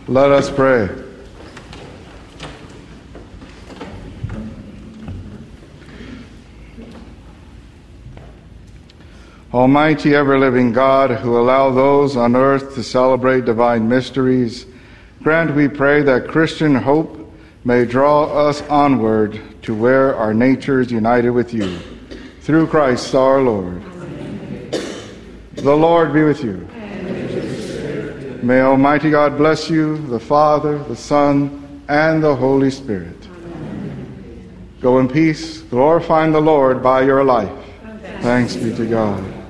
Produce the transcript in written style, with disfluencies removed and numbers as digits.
Let us pray. Almighty ever-living God, who allow those on earth to celebrate divine mysteries, grant, we pray, that Christian hope may draw us onward to where our nature is united with you. Through Christ our Lord. Amen. The Lord be with you. May Almighty God bless you, the Father, the Son, and the Holy Spirit. Amen. Go in peace, glorifying the Lord by your life. Thanks be to God.